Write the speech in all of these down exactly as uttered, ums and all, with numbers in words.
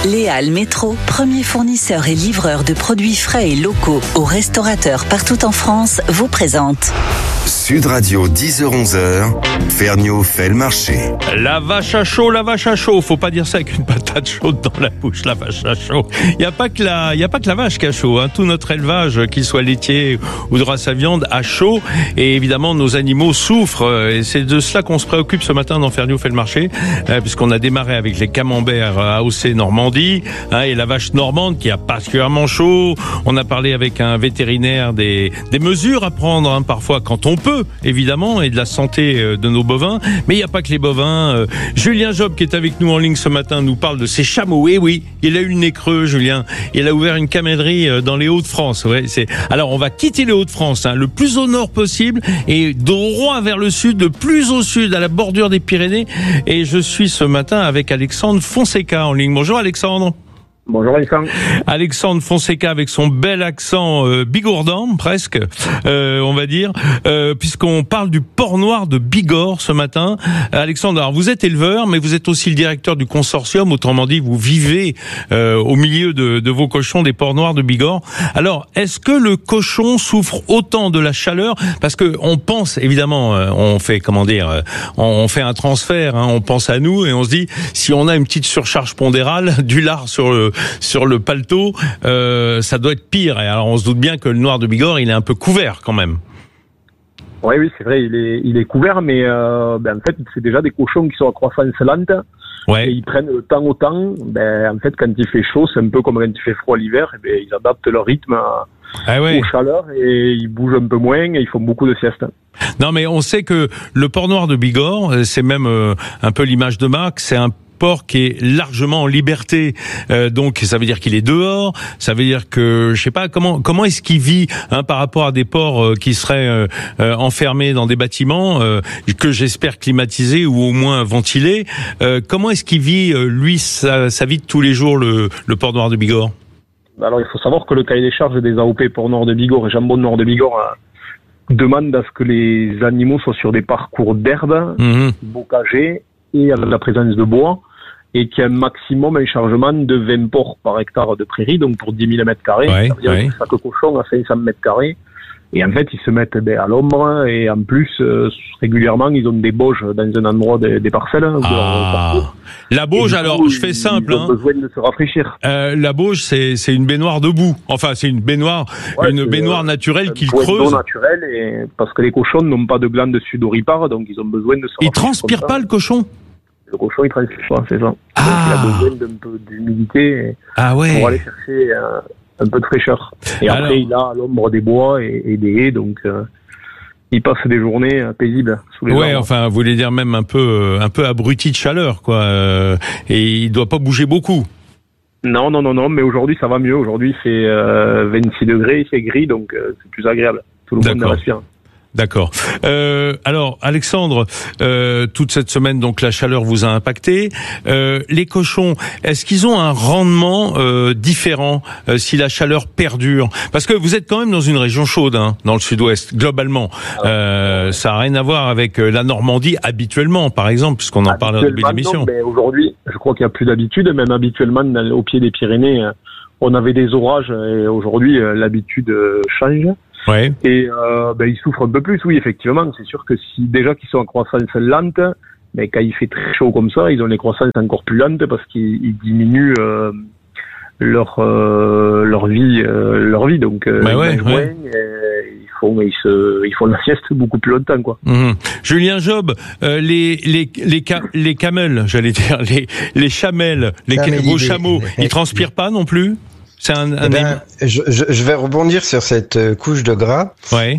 Léal Métro, premier fournisseur et livreur de produits frais et locaux aux restaurateurs partout en France, vous présente Sud Radio, dix heures onze heures, Ferniaud fait le marché. La vache à chaud, la vache à chaud. Faut pas dire ça avec une patate chaude dans la bouche, la vache à chaud. Il n'y a pas que la, il y a pas que la vache qui a chaud, hein. Tout notre élevage, qu'il soit laitier ou de race à viande, a chaud. Et évidemment, nos animaux souffrent. Et c'est de cela qu'on se préoccupe ce matin dans Ferniaud fait le marché, euh, puisqu'on a démarré avec les camemberts A O C Normandie, hein, et la vache normande qui a particulièrement chaud. On a parlé avec un vétérinaire des, des mesures à prendre, hein, parfois quand on peut, évidemment, et de la santé de nos bovins. Mais il n'y a pas que les bovins. Euh, Julien Job, qui est avec nous en ligne ce matin, nous parle de ses chameaux. Et oui, il a eu le nez creux, Julien. Il a ouvert une camellerie dans les Hauts-de-France. Ouais, c'est... Alors, on va quitter les Hauts-de-France, hein, le plus au nord possible, et droit vers le sud, le plus au sud, à la bordure des Pyrénées. Et je suis ce matin avec Alexandre Fonseca en ligne. Bonjour Alexandre. Bonjour Alexandre. Alexandre Fonseca avec son bel accent euh, bigourdan presque, euh, on va dire, euh, puisqu'on parle du porc noir de Bigorre ce matin. Alexandre, alors vous êtes éleveur, mais vous êtes aussi le directeur du consortium, autrement dit, vous vivez euh, au milieu de, de vos cochons des porcs noirs de Bigorre. Alors, est-ce que le cochon souffre autant de la chaleur? Parce que on pense, évidemment, euh, on fait, comment dire, euh, on, on fait un transfert, hein, on pense à nous et on se dit, si on a une petite surcharge pondérale, du lard sur le sur le paletot, euh, ça doit être pire. Et alors on se doute bien que le noir de Bigorre, il est un peu couvert quand même. Oui, oui, c'est vrai, il est, il est couvert, mais euh, ben, en fait, c'est déjà des cochons qui sont à croissance lente. Ouais. Et ils prennent le temps au temps. Ben, en fait, quand il fait chaud, c'est un peu comme quand il fait froid l'hiver. Et ben, ils adaptent leur rythme à, ah ouais. aux chaleurs et ils bougent un peu moins et ils font beaucoup de siestes. Non, mais on sait que le porc noir de Bigorre, c'est même euh, un peu l'image de marque, c'est un porc qui est largement en liberté, euh, donc ça veut dire qu'il est dehors, ça veut dire que je sais pas comment comment est-ce qu'il vit, hein, par rapport à des porcs euh, qui seraient euh, euh, enfermés dans des bâtiments euh, que j'espère climatisés ou au moins ventilés. Euh, comment est-ce qu'il vit euh, lui sa, sa vie de tous les jours, le, le porc noir de Bigorre? Alors il faut savoir que le cahier des charges des A O P porc noir de Bigorre et jambon noir de Bigorre euh, demande à ce que les animaux soient sur des parcours d'herbe, mmh. bocagés et avec la présence de bois, et qu'il y a un maximum, un chargement de vingt porcs par hectare de prairie, donc pour dix mille mètres carrés. Ouais, ça veut dire ouais. que chaque cochon a cinq cents mètres carrés. Et en fait, ils se mettent ben, à l'ombre, et en plus, euh, régulièrement, ils ont des bauges dans un endroit des, des parcelles. Ah. La bauge, alors, coup, je fais simple. Ils ont hein. besoin de se rafraîchir. Euh, la bauge, c'est, c'est une baignoire debout. Enfin, c'est une baignoire, ouais, une baignoire naturelle qu'ils creusent. creusent. Naturel, et parce que les cochons n'ont pas de glandes sudoripares, donc ils ont besoin de se rafraîchir. Ils transpirent pas, le cochon? Le cochon, il transpire pas, c'est ça. Ah. Donc, il a besoin d'un peu d'humidité ah ouais. pour aller chercher euh, un peu de fraîcheur. Et alors, après, il a à l'ombre des bois et, et des haies, donc euh, il passe des journées euh, paisibles sous les ouais, arbres. enfin, vous voulez dire même un peu, euh, un peu abruti de chaleur, quoi. Euh, et il doit pas bouger beaucoup. Non, non, non, non, mais aujourd'hui, ça va mieux. Aujourd'hui, il fait euh, vingt-six degrés, il fait gris, donc euh, c'est plus agréable. Tout le D'accord. monde respire. D'accord. Euh, alors, Alexandre, euh, toute cette semaine, donc la chaleur vous a impacté. Euh, les cochons, est-ce qu'ils ont un rendement euh, différent euh, si la chaleur perdure? Parce que vous êtes quand même dans une région chaude, hein, dans le sud-ouest, globalement. Euh, ça n'a rien à voir avec la Normandie habituellement, par exemple, puisqu'on en parle au début de l'émission. Non, mais aujourd'hui, je crois qu'il n'y a plus d'habitude. Même habituellement, dans, au pied des Pyrénées, on avait des orages et aujourd'hui, l'habitude change. Ouais. Et euh, ben ils souffrent un peu plus, oui, effectivement. C'est sûr que si déjà qu'ils sont en croissance lente, mais quand il fait très chaud comme ça, ils ont les croissances encore plus lentes parce qu'ils ils diminuent euh, leur euh, leur vie, euh, leur vie. Donc euh, bah ouais, ils, moins, ouais. et ils font ils se ils font la sieste beaucoup plus longtemps, quoi. Mmh. Julien Job, euh, les les les ca- les camels, j'allais dire les les chamelles, les vos chameaux, ils transpirent pas non plus? C'est un, un eh ben, je, je, je vais rebondir sur cette couche de gras. Ouais.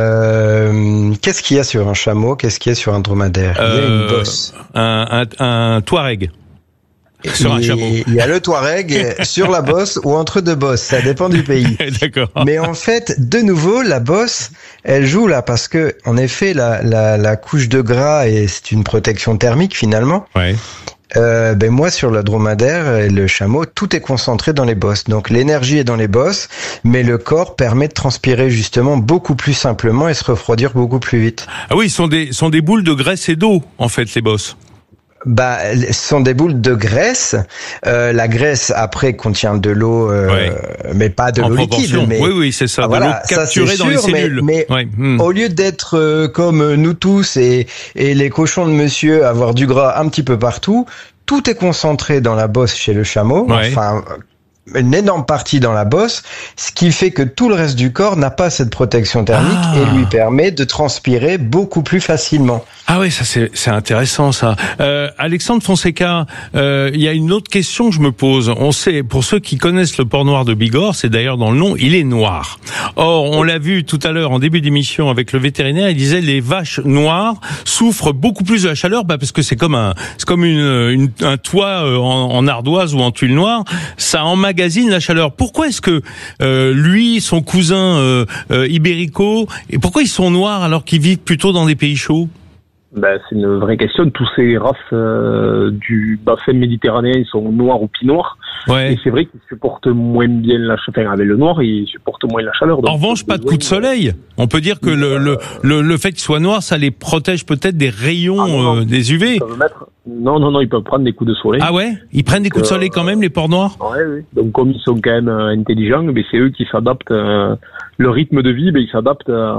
Euh, qu'est-ce qu'il y a sur un chameau? Qu'est-ce qu'il y a sur un dromadaire? euh, Il y a une bosse. Un, un, un touareg. Sur un chameau. Il y a le touareg sur la bosse ou entre deux bosses. Ça dépend du pays. D'accord. Mais en fait, de nouveau, la bosse, elle joue là parce que, en effet, la, la, la couche de gras, et c'est une protection thermique finalement. Ouais. Euh, ben moi sur le dromadaire et le chameau, tout est concentré dans les bosses. Donc l'énergie est dans les bosses, mais le corps permet de transpirer justement beaucoup plus simplement et se refroidir beaucoup plus vite. Ah oui, ce sont des sont des boules de graisse et d'eau en fait les bosses. Bah, ce sont des boules de graisse. Euh, la graisse après contient de l'eau, euh, ouais. mais pas de en l'eau liquide. Mais oui, oui, c'est ça. Ah, de voilà, l'eau capturée ça, dans sûr, les cellules. Mais, mais ouais. hmm. au lieu d'être euh, comme nous tous et, et les cochons de monsieur, avoir du gras un petit peu partout, tout est concentré dans la bosse chez le chameau. Ouais. Enfin. Une énorme partie dans la bosse, ce qui fait que tout le reste du corps n'a pas cette protection thermique ah. et lui permet de transpirer beaucoup plus facilement. Ah oui, ça c'est c'est intéressant ça. Euh, Alexandre Fonseca, euh, il y a une autre question que je me pose. On sait, pour ceux qui connaissent le porc noir de Bigorre, c'est d'ailleurs dans le nom, il est noir. Or, on l'a vu tout à l'heure en début d'émission avec le vétérinaire, il disait les vaches noires souffrent beaucoup plus de la chaleur, bah parce que c'est comme un c'est comme une, une un toit en, en ardoise ou en tuile noire, ça emmagasine la chaleur. Pourquoi est-ce que euh, lui, son cousin euh, euh, ibérico, et pourquoi ils sont noirs alors qu'ils vivent plutôt dans des pays chauds? Ben, c'est une vraie question. Tous ces races euh, du bassin méditerranéen, ils sont noirs ou pinoirs. Ouais. Et c'est vrai qu'ils supportent moins bien la chaleur. Enfin, avec le noir, ils supportent moins la chaleur. Donc, en revanche, pas de coups de soleil. On peut dire que le, le, le, le fait qu'ils soient noirs, ça les protège peut-être des rayons ah, non, euh, des U V. Ils peuvent mettre... Non, non, non, ils peuvent prendre des coups de soleil. Ah ouais? Ils prennent des coups de soleil quand même, les porcs noirs? Ouais, oui. Donc, comme ils sont quand même euh, intelligents, mais c'est eux qui s'adaptent. Euh, le rythme de vie, ben, ils s'adaptent euh,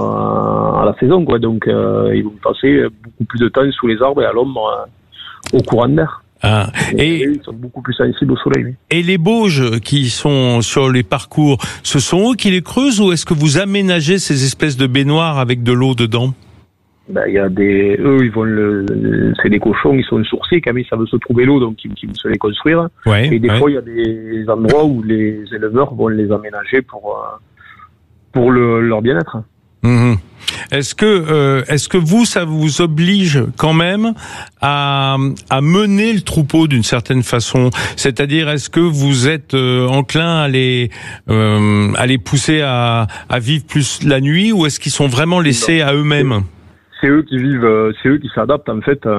à la saison, quoi. Donc, euh, ils vont passer beaucoup plus de temps sous les arbres et à l'ombre euh, au courant d'air. Ah, et, et ils sont beaucoup plus sensibles au soleil. Oui. Et les bauges qui sont sur les parcours, ce sont eux qui les creusent ou est-ce que vous aménagez ces espèces de baignoires avec de l'eau dedans? Ben, il y a des, eux, ils vont le, le c'est des cochons, ils sont sourcés, quand même, ils savent se trouver l'eau, donc ils, ils vont se les construire. Ouais, et des ouais. fois, il y a des endroits où les éleveurs vont les aménager pour, pour le, leur bien-être. Mmh. Est-ce que, euh, est-ce que vous, ça vous oblige quand même à, à mener le troupeau d'une certaine façon? C'est-à-dire, est-ce que vous êtes euh, enclin à les, euh, à les pousser à, à vivre plus la nuit, ou est-ce qu'ils sont vraiment laissés non. à eux-mêmes? C'est eux qui vivent, c'est eux qui s'adaptent en fait,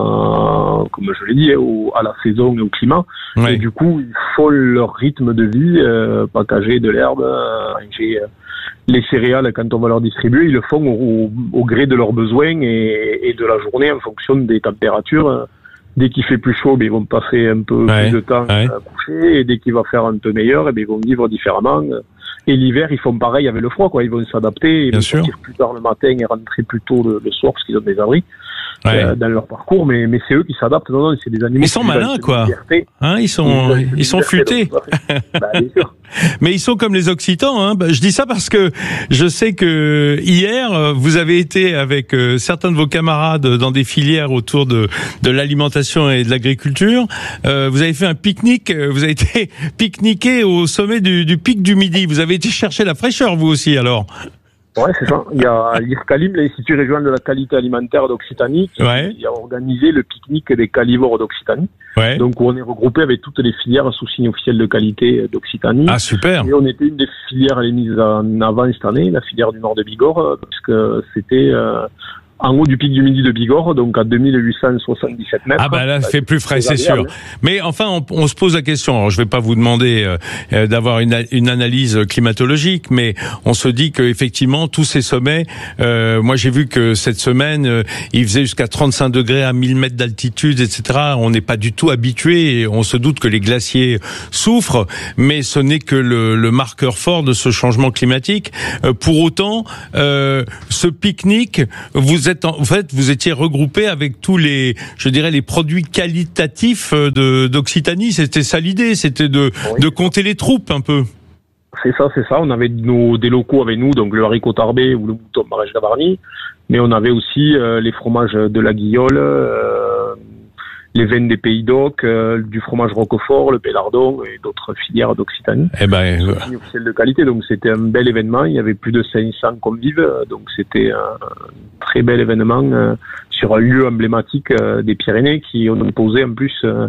euh, comme je l'ai dit, au, à la saison et au climat. Ouais. Et du coup, ils font leur rythme de vie, euh, packager de l'herbe, euh, manger les céréales quand on va leur distribuer. Ils le font au, au gré de leurs besoins et, et de la journée en fonction des températures. Dès qu'il fait plus chaud, ben, ils vont passer un peu ouais. plus de temps ouais. à coucher, et dès qu'il va faire un peu meilleur, ben, ils vont vivre différemment. Et l'hiver, ils font pareil avec le froid, quoi. Ils vont s'adapter, ils Bien vont sûr. sortir plus tard le matin et rentrer plus tôt le, le soir parce qu'ils ont des abris ouais. euh, dans leur parcours. Mais, mais c'est eux qui s'adaptent. Non, non, c'est des animaux. Ils sont malins, quoi. Hein, ils sont, ils, ils sont futés. Bah, bien sûr. Mais ils sont comme les Occitans. Hein. Bah, je dis ça parce que je sais que hier, vous avez été avec euh, certains de vos camarades dans des filières autour de, de l'alimentation et de l'agriculture. Euh, vous avez fait un pique-nique. Vous avez été pique-niqué au sommet du, du pic du Midi. Vous avez été chercher la fraîcheur, vous aussi, alors. Ouais, c'est ça. Il y a l'IRCALIM, l'Institut régional de la qualité alimentaire d'Occitanie, qui, ouais. qui a organisé le pique-nique des calivores d'Occitanie. Ouais. Donc, où on est regroupé avec toutes les filières sous signe officiel de qualité d'Occitanie. Ah, super. Et on était une des filières les mises en avant cette année, la filière du Nord de Bigorre, parce que c'était euh, en haut du pic du Midi de Bigorre, donc à deux mille huit cent soixante-dix-sept mètres. Ah bah là, ça fait plus frais, c'est sûr. Mais enfin, on, on se pose la question. Alors, je vais pas vous demander euh, d'avoir une, une analyse climatologique, mais on se dit que effectivement, tous ces sommets. Euh, moi, j'ai vu que cette semaine, euh, il faisait jusqu'à trente-cinq degrés à mille mètres d'altitude, et cetera. On n'est pas du tout habitué. Et on se doute que les glaciers souffrent, mais ce n'est que le, le marqueur fort de ce changement climatique. Euh, pour autant, euh, ce pique-nique, vous êtes en, en fait, vous étiez regroupé avec tous les, je dirais, les produits qualitatifs de d'Occitanie. C'était ça l'idée, c'était de oui. de compter les troupes un peu. C'est ça, c'est ça. On avait nos, des locaux avec nous, donc le haricot tarbé ou le mouton barège d'Avarnie, mais on avait aussi euh, les fromages de la Guiole, euh, les veines des Pays d'Oc, euh, du fromage Roquefort, le Pélardon et d'autres filières d'Occitanie. Eh ben, euh... c'est officiel de qualité, donc c'était un bel événement. Il y avait plus de cinq cents convives, donc c'était un très bel événement euh, sur un lieu emblématique euh, des Pyrénées qui ont posé en plus euh,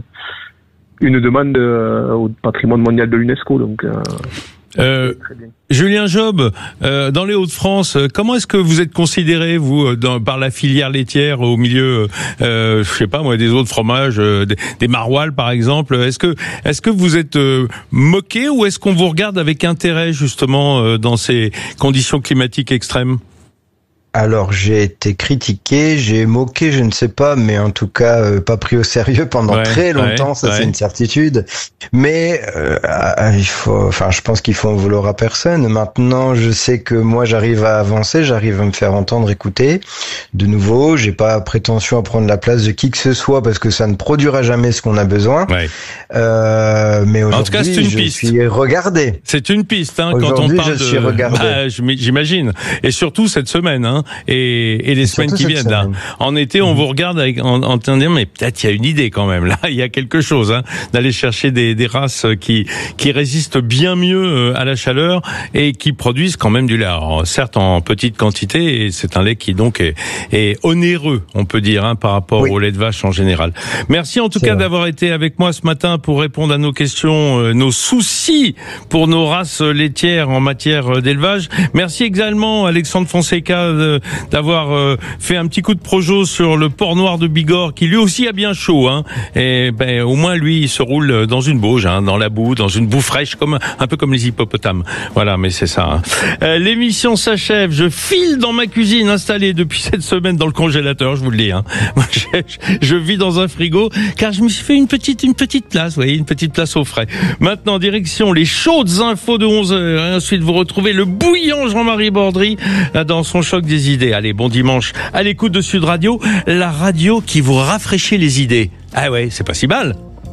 une demande euh, au patrimoine mondial de l'UNESCO. Donc euh, Euh, Julien Job, euh, dans les Hauts-de-France, comment est-ce que vous êtes considéré, vous, dans, par la filière laitière au milieu, euh, je sais pas moi, des autres fromages, euh, des, des maroilles par exemple. Est-ce que, est-ce que vous êtes euh, moqué ou est-ce qu'on vous regarde avec intérêt justement euh, dans ces conditions climatiques extrêmes ? Alors j'ai été critiqué, j'ai moqué, je ne sais pas, mais en tout cas euh, pas pris au sérieux pendant ouais, très longtemps, ouais, ça ouais. c'est une certitude. Mais euh, il faut, enfin je pense qu'il faut en vouloir à personne. Maintenant je sais que moi j'arrive à avancer, j'arrive à me faire entendre, écouter. De nouveau, j'ai pas prétention à prendre la place de qui que ce soit parce que ça ne produira jamais ce qu'on a besoin. Ouais. Euh, mais aujourd'hui, en tout cas, c'est une je piste. suis regardé. C'est une piste hein, quand on parle je de. Suis regardé. Bah, j'imagine. Et surtout cette semaine. Hein. Et, et les et semaines qui viennent semaine. là. En été, on mmh. vous regarde avec, en, en te disant mais peut-être il y a une idée quand même. Là, il y a quelque chose hein, d'aller chercher des, des races qui qui résistent bien mieux à la chaleur et qui produisent quand même du lait. Alors, certes en petite quantité, et c'est un lait qui donc est, est onéreux, on peut dire, hein, par rapport oui. au lait de vache en général. Merci en tout c'est cas vrai. d'avoir été avec moi ce matin pour répondre à nos questions, euh, nos soucis pour nos races laitières en matière d'élevage. Merci également Alexandre Fonseca euh, d'avoir euh, fait un petit coup de projo sur le porc noir de Bigorre qui lui aussi a bien chaud hein. Et ben au moins lui il se roule dans une bauge hein, dans la boue, dans une boue fraîche comme un peu comme les hippopotames. Voilà, mais c'est ça. Hein. Euh, l'émission s'achève, je file dans ma cuisine installée depuis cette semaine dans le congélateur, je vous le dis hein. Moi, je, je vis dans un frigo car je me suis fait une petite une petite place, vous voyez, une petite place au frais. Maintenant direction les chaudes infos de onze heures et ensuite vous retrouvez le bouillant Jean-Marie Bordry dans son choc des idées. Allez, bon dimanche à l'écoute de Sud Radio, la radio qui vous rafraîchit les idées. Ah ouais, c'est pas si mal.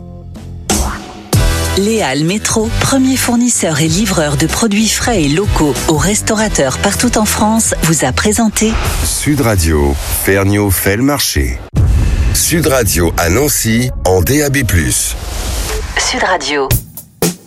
Léal Métro, premier fournisseur et livreur de produits frais et locaux aux restaurateurs partout en France, vous a présenté Sud Radio, Ferniaud fait le marché. Sud Radio à Nancy en D A B plus. Sud Radio.